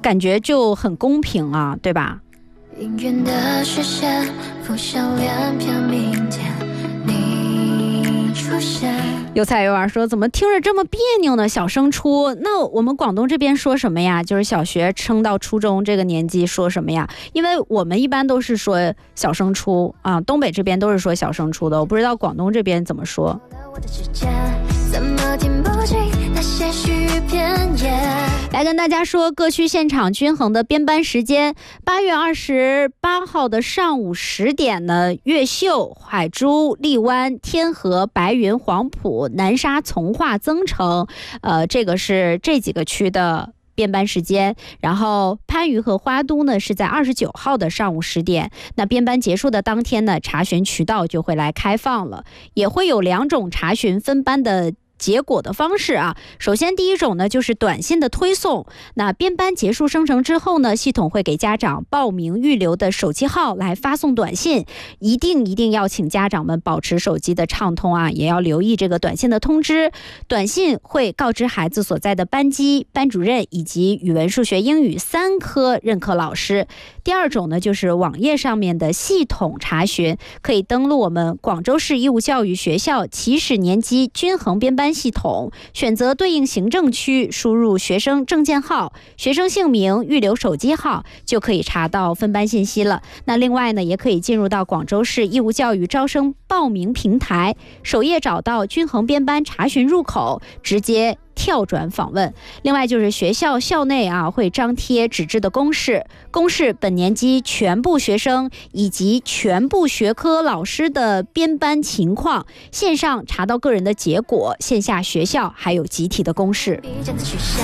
感觉就很公平啊，对吧？ 永远的视线浮想联翩，明天你出现。 有菜有儿说，怎么听着这么别扭呢？小升初，那我们广东这边说什么呀？就是小学升到初中这个年纪说什么呀？因为我们一般都是说小升初啊，东北这边都是说小升初的，我不知道广东这边怎么说。来跟大家说各区现场均衡的编班时间。8月28号的上午10点呢，越秀、海珠、荔湾、天河、白云、黄埔、南沙、从化、增城，这个是这几个区的编班时间。然后番禺和花都呢是在29号的上午10点。那编班结束的当天呢，查询渠道就会来开放了，也会有2种查询分班的结果的方式啊。首先第一种呢就是短信的推送，那编班结束生成之后呢，系统会给家长报名预留的手机号来发送短信，一定要请家长们保持手机的畅通啊，也要留意这个短信的通知。短信会告知孩子所在的班级、班主任以及语文、数学、英语3科任课老师。第二种呢就是网页上面的系统查询，可以登录我们广州市义务教育学校起始年级均衡编班系统，选择对应行政区，输入学生证件号、学生姓名、预留手机号，就可以查到分班信息了。那另外呢，也可以进入到广州市义务教育招生报名平台，首页找到均衡编班查询入口，直接跳转访问。另外就是学校校内啊会张贴纸质的公示本年级全部学生以及全部学科老师的编班情况，线上查到个人的结果，线下学校还有集体的公示。